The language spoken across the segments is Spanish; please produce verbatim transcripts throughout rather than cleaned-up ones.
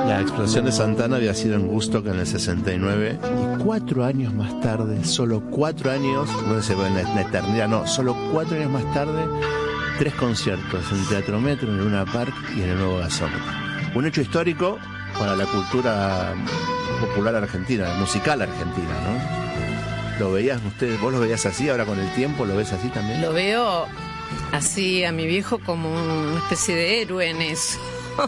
La explosión de Santana había sido en Woodstock en el sesenta y nueve y cuatro años más tarde, solo cuatro años, no se ve en la eternidad, no, solo cuatro años más tarde, tres conciertos en Teatro Metro, en el Luna Park y en el Nuevo Gasómetro. Un hecho histórico para la cultura popular argentina, musical argentina, ¿no? ¿Lo veías ustedes, vos lo veías así, ahora con el tiempo lo ves así también? Lo veo así a mi viejo como una especie de héroe en eso.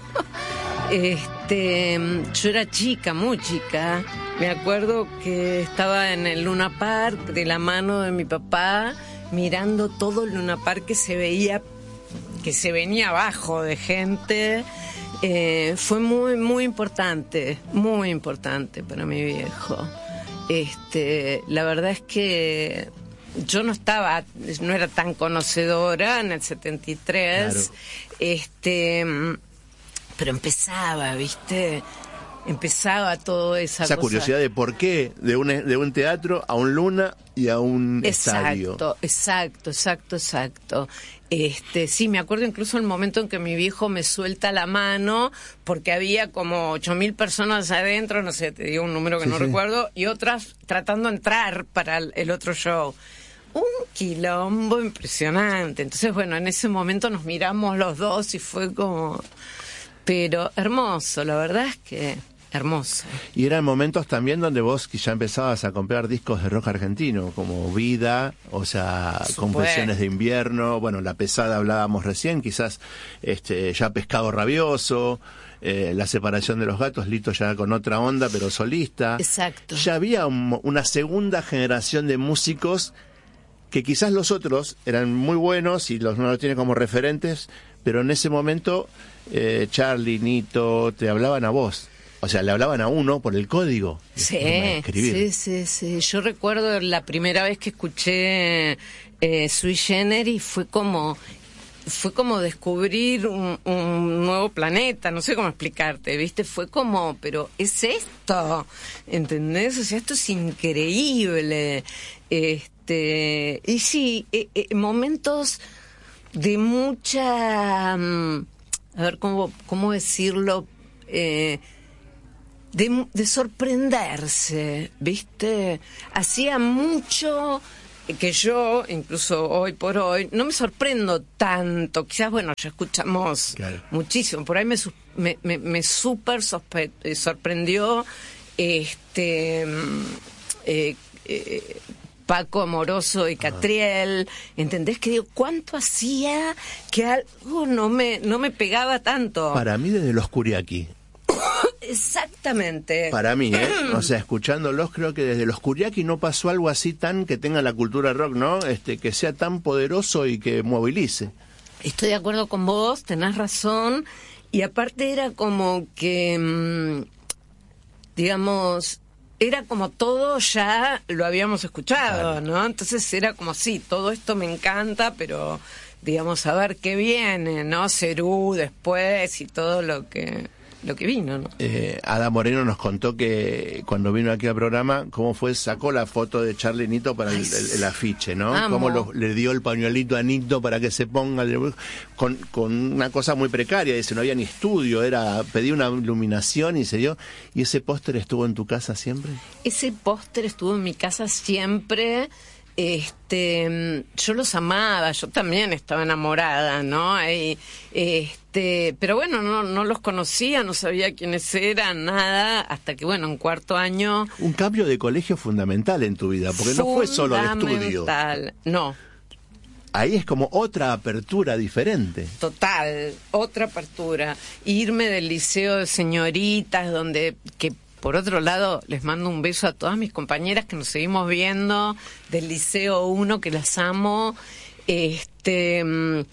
Este, yo era chica, muy chica. Me acuerdo que estaba en el Luna Park de la mano de mi papá, mirando todo el Luna Park que se veía, que se venía abajo de gente. Eh, fue muy, muy importante, muy importante para mi viejo. Este, la verdad es que yo no estaba, no era tan conocedora en el setenta y tres. Claro. Este. Pero empezaba, ¿viste? Empezaba todo esa, esa cosa. curiosidad de por qué de un, de un teatro a un Luna y a un exacto, estadio. Exacto, exacto, exacto. Este, sí, me acuerdo incluso el momento en que mi viejo me suelta la mano porque había como ocho mil personas adentro, no sé, te digo un número que sí, no sí. recuerdo, y otras tratando de entrar para el, el otro show. Un quilombo impresionante. Entonces, bueno, en ese momento nos miramos los dos y fue como... Pero hermoso, la verdad es que hermoso. Y eran momentos también donde vos ya empezabas a comprar discos de rock argentino, como Vida, o sea, Confesiones de Invierno, bueno, La Pesada hablábamos recién, quizás este ya Pescado Rabioso, eh, La Separación de los Gatos, Lito ya con otra onda, pero solista. Exacto. Ya había un, una segunda generación de músicos que quizás los otros eran muy buenos y los no los tiene como referentes, pero en ese momento eh, Charly, Nito, te hablaban a vos. O sea, le hablaban a uno por el código. Sí, sí, sí, sí. Yo recuerdo la primera vez que escuché eh, Sui Generis fue como... fue como descubrir un, un nuevo planeta, no sé cómo explicarte, ¿viste? Fue como, pero es esto, ¿entendés? O sea, esto es increíble. Este, y sí, eh, eh, momentos de mucha, um, a ver, ¿cómo, cómo decirlo? Eh, de, de sorprenderse, ¿viste? Hacía mucho... que yo, incluso hoy por hoy, no me sorprendo tanto. Quizás, bueno, ya escuchamos claro. muchísimo. Por ahí me me, me, me súper sorprendió este eh, eh, Paco Amoroso y Catriel. ¿Entendés? Que digo, ¿cuánto hacía que algo no me, no me pegaba tanto? Para mí, desde los Curiaki. Exactamente. Para mí, ¿eh? O sea, escuchándolos, creo que desde los Curiaki no pasó algo así tan que tenga la cultura rock, ¿no? Este, que sea tan poderoso y que movilice. Estoy de acuerdo con vos, tenés razón. Y aparte era como que, mmm, digamos, era como todo ya lo habíamos escuchado, claro. ¿no? Entonces era como, sí, todo esto me encanta, pero, digamos, a ver qué viene, ¿no? Cerú después y todo lo que... lo que vino, ¿no? Eh, Ada Moreno nos contó que cuando vino aquí al programa, cómo fue, sacó la foto de Charly y Nito para el, el, el afiche, ¿no? Amo. Cómo lo, le dio el pañuelito a Nito para que se ponga, con, con una cosa muy precaria, dice, no había ni estudio, era pedí una iluminación y se dio. ¿Y ese póster estuvo en tu casa siempre? Ese póster estuvo en mi casa siempre. Este, yo los amaba, yo también estaba enamorada, ¿no? Y, este, pero bueno, no, no los conocía, no sabía quiénes eran, nada, hasta que, bueno, en cuarto año... Un cambio de colegio fundamental en tu vida, porque no fue solo de estudio. Fundamental, no. Ahí es como otra apertura diferente. Total, otra apertura. Irme del liceo de señoritas, donde... que por otro lado, les mando un beso a todas mis compañeras que nos seguimos viendo del Liceo uno, que las amo. Este,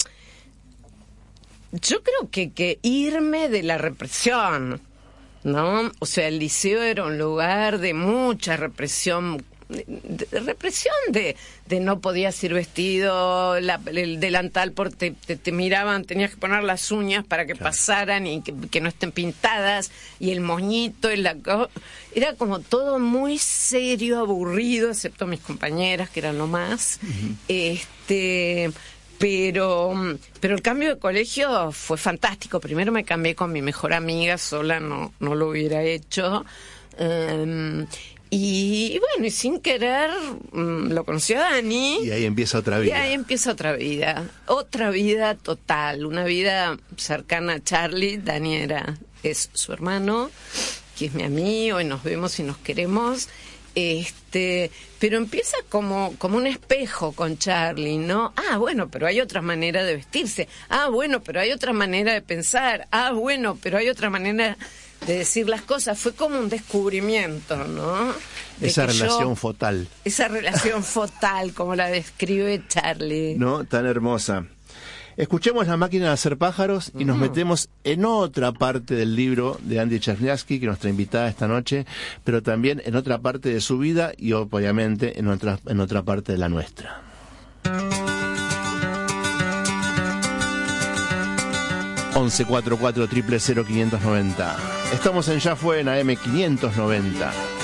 yo creo que, que irme de la represión, ¿no? O sea, el liceo era un lugar de mucha represión, de, de represión de, de no podías ir vestido, la, el delantal porque te, te, te miraban, tenías que poner las uñas para que claro. pasaran y que, que no estén pintadas, y el moñito, y la, era como todo muy serio, aburrido, excepto mis compañeras que eran lo más. Uh-huh. Este, Pero, pero el cambio de colegio fue fantástico. Primero me cambié con mi mejor amiga, sola no, no lo hubiera hecho. Um, y bueno, y sin querer um, lo conocí a Dani. Y ahí empieza otra vida. Y ahí empieza otra vida. Otra vida total. Una vida cercana a Charlie. Dani era, es su hermano, que es mi amigo, y nos vemos y nos queremos. Este, pero empieza como, como un espejo con Charlie, ¿no? Ah, bueno, pero hay otra manera de vestirse. Ah, bueno, pero hay otra manera de pensar. Ah, bueno, pero hay otra manera de decir las cosas. Fue como un descubrimiento, ¿no? De esa relación yo, fotal. Esa relación fotal, como la describe Charlie. No, tan hermosa. Escuchemos La máquina de hacer pájaros y nos metemos en otra parte del libro de Andy Cherniavsky, que es nuestra invitada esta noche, pero también en otra parte de su vida y obviamente en otra, en otra parte de la nuestra. once cuarenta y cuatro cero cero cero quinientos noventa. Estamos en Ya Fue en A M quinientos noventa.